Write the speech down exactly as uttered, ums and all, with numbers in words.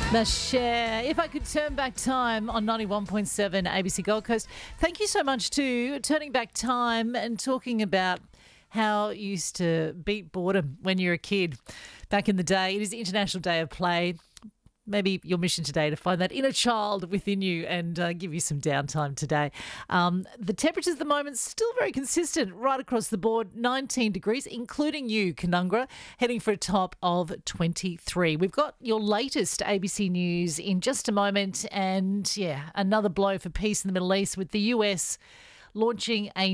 Masher, if I could turn back time on ninety-one point seven A B C Gold Coast. Thank you so much to turning back time and talking about how you used to beat boredom when you were a kid back in the day. It is International Day of Play. Maybe your mission today to find that inner child within you and uh, give you some downtime today. Um, the temperatures at the moment still very consistent right across the board, nineteen degrees, including you, Canungra, heading for a top of twenty-three. We've got your latest A B C News in just a moment and, yeah, another blow for peace in the Middle East with the U S launching a